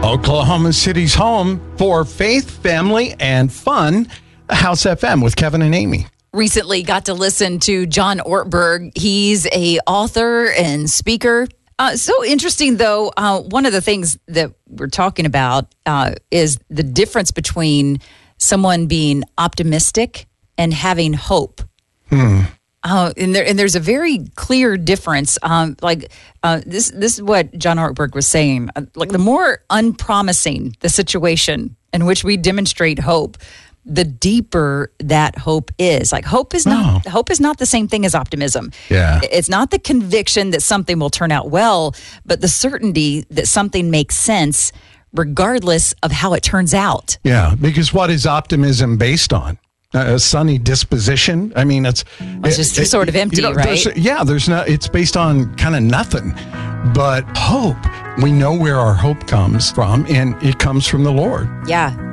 Oklahoma City's home for faith, family, and fun. House FM with Kevin and Amy. Recently got to listen to John Ortberg. He's a author and speaker. So interesting, though. One of the things that we're talking about is the difference between someone being optimistic and having hope. And there's a very clear difference. This is what John Ortberg was saying. Like, the more unpromising the situation in which we demonstrate hope, the deeper that hope is. Like, hope is not the same thing as optimism. Yeah. It's not the conviction that something will turn out well, but the certainty that something makes sense regardless of how it turns out. Yeah, because what is optimism based on? A sunny disposition. I mean, it's just sort of empty, right? It's based on kind of nothing. But hope, we know where our hope comes from, and it comes from the Lord. Yeah.